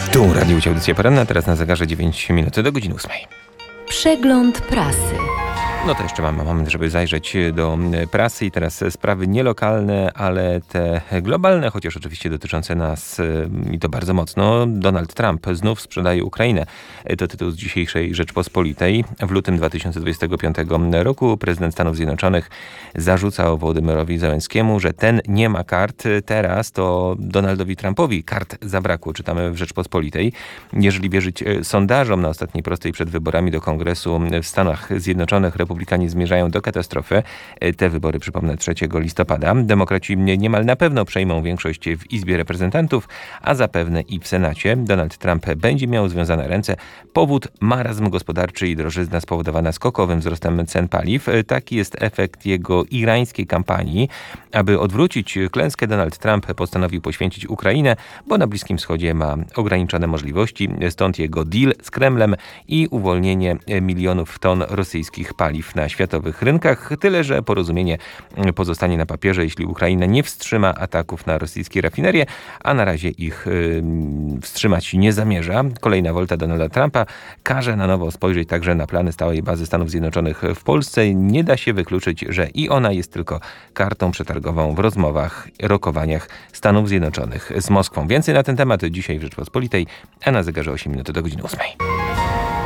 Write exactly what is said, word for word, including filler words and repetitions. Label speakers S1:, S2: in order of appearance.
S1: Tu Radio Łucja, audycja poranna, teraz na zegarze dziewięć minut do godziny ósmej.
S2: Przegląd prasy.
S1: No to jeszcze mamy moment, żeby zajrzeć do prasy i teraz sprawy nielokalne, ale te globalne, chociaż oczywiście dotyczące nas i to bardzo mocno. Donald Trump znów sprzedaje Ukrainę. To tytuł z dzisiejszej Rzeczpospolitej. W lutym dwa tysiące dwudziestego piątego roku prezydent Stanów Zjednoczonych zarzucał Wołodymyrowi Zełenskiemu, że ten nie ma kart. Teraz to Donaldowi Trumpowi kart zabrakło, czytamy w Rzeczpospolitej. Jeżeli wierzyć sondażom na ostatniej prostej przed wyborami do Kongresu w Stanach Zjednoczonych, Republikanie zmierzają do katastrofy. Te wybory, przypomnę, trzeciego listopada. Demokraci niemal na pewno przejmą większość w Izbie Reprezentantów, a zapewne i w Senacie. Donald Trump będzie miał związane ręce. Powód: marazm gospodarczy i drożyzna spowodowana skokowym wzrostem cen paliw. Taki jest efekt jego irańskiej kampanii. Aby odwrócić klęskę, Donald Trump postanowił poświęcić Ukrainę, bo na Bliskim Wschodzie ma ograniczone możliwości. Stąd jego deal z Kremlem i uwolnienie milionów ton rosyjskich paliw na światowych rynkach. Tyle, że porozumienie pozostanie na papierze, jeśli Ukraina nie wstrzyma ataków na rosyjskie rafinerie, a na razie ich y, wstrzymać nie zamierza. Kolejna wolta Donalda Trumpa każe na nowo spojrzeć także na plany stałej bazy Stanów Zjednoczonych w Polsce. Nie da się wykluczyć, że i ona jest tylko kartą przetargową w rozmowach, rokowaniach Stanów Zjednoczonych z Moskwą. Więcej na ten temat dzisiaj w Rzeczpospolitej, a na zegarze osiem minut do godziny ósmej.